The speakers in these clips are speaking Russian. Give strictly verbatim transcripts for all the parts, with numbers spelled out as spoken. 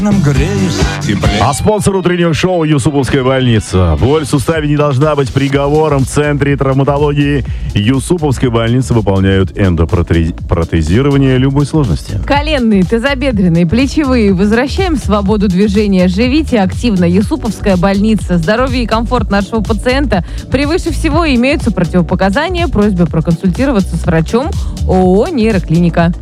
А спонсор утреннего шоу — Юсуповская больница. Боль в суставе не должна быть приговором. В Центре травматологии Юсуповской больницы выполняют эндопротезирование любой сложности. Коленные, тазобедренные, плечевые. Возвращаем свободу движения. Живите активно. Юсуповская больница. Здоровье и комфорт нашего пациента превыше всего. Имеются противопоказания. Просьба проконсультироваться с врачом. ООО «Нейроклиника».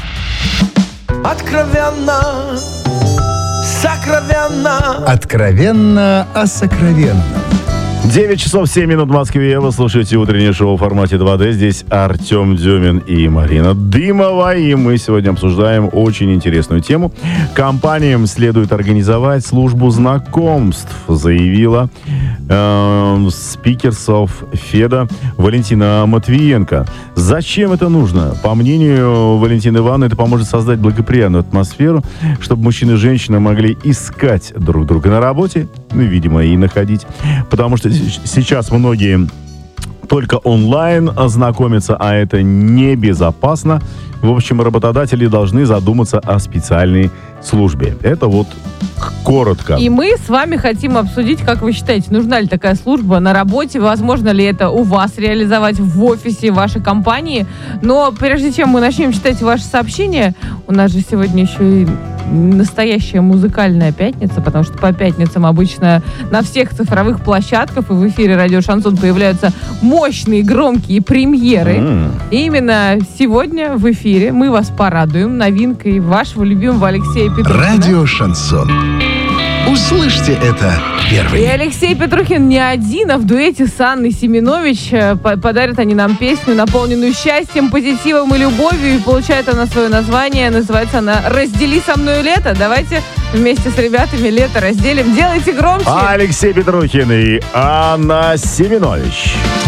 Откровенно, сокровенно. Откровенно о сокровенном. девять часов семь минут в Москве. Вы слушаете утреннее шоу в формате два дэ. Здесь Артем Дюмин и Марина Дымова. И мы сегодня обсуждаем очень интересную тему. Компаниям следует организовать службу знакомств, заявила э, спикер Совфеда Валентина Матвиенко. Зачем это нужно? По мнению Валентины Ивановны, это поможет создать благоприятную атмосферу, чтобы мужчина и женщина могли искать друг друга на работе, ну, видимо, и находить. Потому что сейчас многие только онлайн знакомятся, а это небезопасно. В общем, работодатели должны задуматься о специальной службе. Это вот коротко. И мы с вами хотим обсудить, как вы считаете, нужна ли такая служба на работе, возможно ли это у вас реализовать в офисе вашей компании. Но прежде чем мы начнем читать ваши сообщения, у нас же сегодня еще и настоящая музыкальная пятница, потому что по пятницам обычно на всех цифровых площадках и в эфире радио Шансон появляются мощные, громкие премьеры. Mm. И именно сегодня в эфире мы вас порадуем новинкой вашего любимого Алексея Петрухина. Радио Шансон. Услышьте это первыми. И Алексей Петрухин не один, а в дуэте с Анной Семенович. Подарят они нам песню, наполненную счастьем, позитивом и любовью. И получает она свое название. Называется она «Раздели со мной лето». Давайте вместе с ребятами лето разделим. Делайте громче. Алексей Петрухин и Анна Семенович.